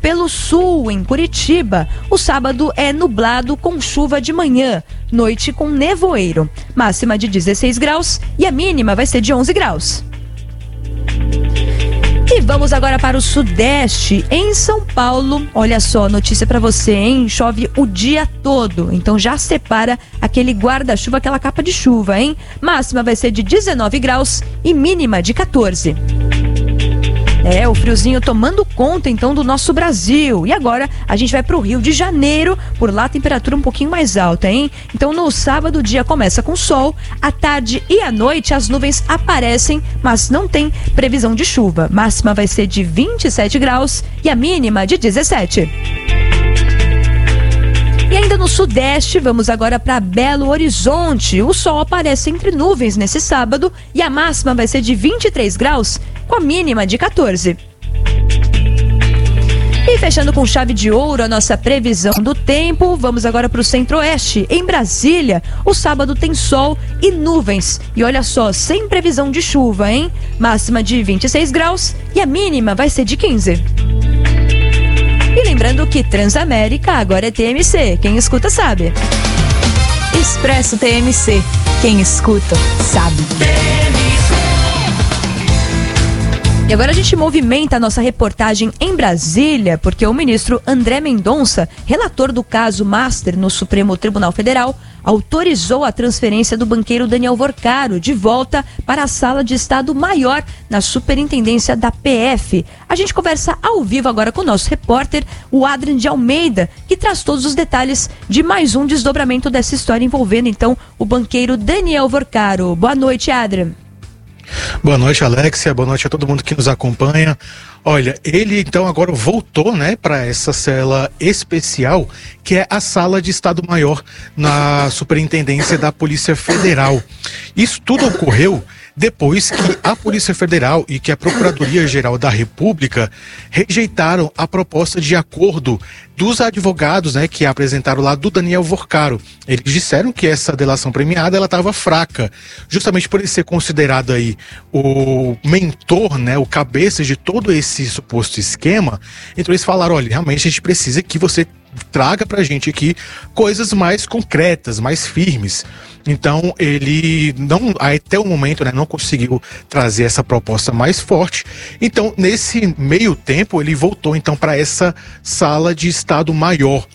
pelo sul, em Curitiba, o sábado é nublado com chuva de manhã, noite com nevoeiro. Máxima de 16 graus e a mínima vai ser de 11 graus. E vamos agora para o Sudeste, em São Paulo. Olha só, notícia para você, hein? Chove o dia todo, então já separa aquele guarda-chuva, aquela capa de chuva, hein? Máxima vai ser de 19 graus e mínima de 14. O friozinho tomando conta, então, do nosso Brasil. E agora a gente vai para o Rio de Janeiro. Por lá a temperatura um pouquinho mais alta, hein? Então, no sábado o dia começa com sol. À tarde e à noite as nuvens aparecem, mas não tem previsão de chuva. Máxima vai ser de 27 graus e a mínima de 17. E ainda no Sudeste, vamos agora para Belo Horizonte. O sol aparece entre nuvens nesse sábado e a máxima vai ser de 23 graus, com a mínima de 14. E fechando com chave de ouro a nossa previsão do tempo, vamos agora para o Centro-Oeste. Em Brasília, o sábado tem sol e nuvens. E olha só, sem previsão de chuva, hein? Máxima de 26 graus e a mínima vai ser de 15. E lembrando que Transamérica agora é TMC. Quem escuta sabe. Expresso TMC. Quem escuta sabe. E agora a gente movimenta a nossa reportagem em Brasília, porque o ministro André Mendonça, relator do caso Master no Supremo Tribunal Federal, autorizou a transferência do banqueiro Daniel Vorcaro de volta para a Sala de Estado Maior na Superintendência da PF. A gente conversa ao vivo agora com o nosso repórter, o Adrian de Almeida, que traz todos os detalhes de mais um desdobramento dessa história envolvendo, então, o banqueiro Daniel Vorcaro. Boa noite, Adrian. Boa noite, Alexia. Boa noite a todo mundo que nos acompanha. Olha, ele então agora voltou, para essa cela especial, que é a Sala de Estado Maior na Superintendência da Polícia Federal. Isso tudo ocorreu depois que a Polícia Federal e que a Procuradoria-Geral da República rejeitaram a proposta de acordo dos advogados, que apresentaram lá do Daniel Vorcaro. Eles disseram que essa delação premiada ela estava fraca, justamente por ele ser considerado aí o mentor, o cabeça de todo esse suposto esquema. Então eles falaram, olha, realmente a gente precisa que você traga pra gente aqui coisas mais concretas, mais firmes. Então ele não, até o momento, não conseguiu trazer essa proposta mais forte. Então nesse meio tempo ele voltou então para essa Sala de Estado Maior.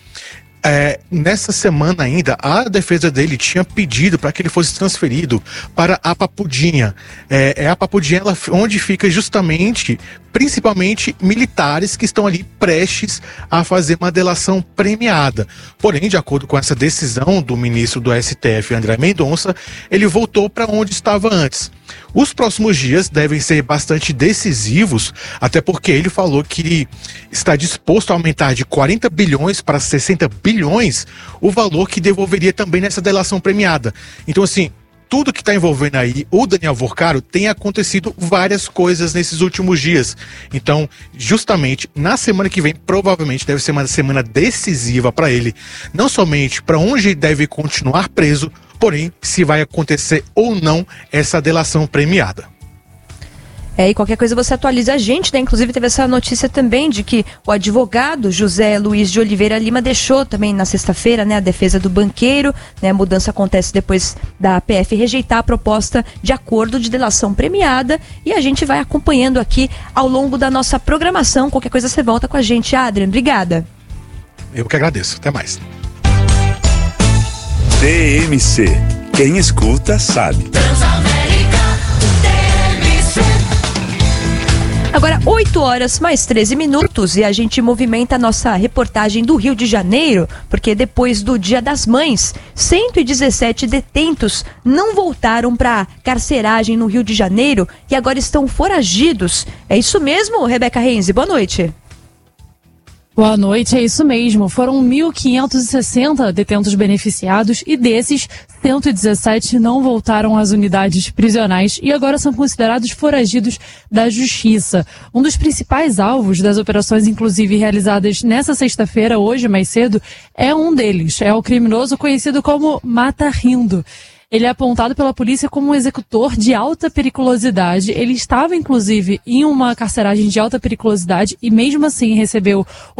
Nessa semana ainda, a defesa dele tinha pedido para que ele fosse transferido para a Papudinha. A Papudinha onde fica justamente, principalmente, militares que estão ali prestes a fazer uma delação premiada. Porém, de acordo com essa decisão do ministro do STF, André Mendonça, ele voltou para onde estava antes. Os próximos dias devem ser bastante decisivos, até porque ele falou que está disposto a aumentar de 40 bilhões para 60 bilhões o valor que devolveria também nessa delação premiada. Então, assim, tudo que está envolvendo aí o Daniel Vorcaro tem acontecido várias coisas nesses últimos dias. Então, justamente, na semana que vem, provavelmente deve ser uma semana decisiva para ele. Não somente para onde ele deve continuar preso, porém, se vai acontecer ou não essa delação premiada. E qualquer coisa você atualiza a gente, Inclusive teve essa notícia também de que o advogado José Luiz de Oliveira Lima deixou também na sexta-feira, a defesa do banqueiro, A mudança acontece depois da PF rejeitar a proposta de acordo de delação premiada e a gente vai acompanhando aqui ao longo da nossa programação. Qualquer coisa você volta com a gente, Adrian. Obrigada. Eu que agradeço. Até mais. TMC. Quem escuta sabe. Agora, 8h mais 13 e a gente movimenta a nossa reportagem do Rio de Janeiro, porque depois do Dia das Mães, 117 detentos não voltaram para carceragem no Rio de Janeiro e agora estão foragidos. É isso mesmo, Rebeca Renzi? Boa noite. Boa noite, é isso mesmo. Foram 1.560 detentos beneficiados e desses, 117 não voltaram às unidades prisionais e agora são considerados foragidos da justiça. Um dos principais alvos das operações, inclusive realizadas nessa sexta-feira, hoje mais cedo, é um deles. É o criminoso conhecido como Mata Rindo. Ele é apontado pela polícia como um executor de alta periculosidade. Ele estava, inclusive, em uma carceragem de alta periculosidade e, mesmo assim, recebeu